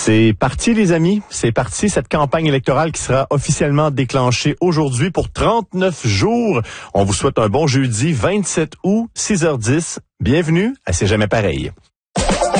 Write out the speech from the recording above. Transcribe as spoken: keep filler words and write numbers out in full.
C'est parti, les amis. C'est parti, cette campagne électorale qui sera officiellement déclenchée aujourd'hui pour trente-neuf jours. On vous souhaite un bon jeudi vingt-sept août, six heures dix. Bienvenue à C'est jamais pareil.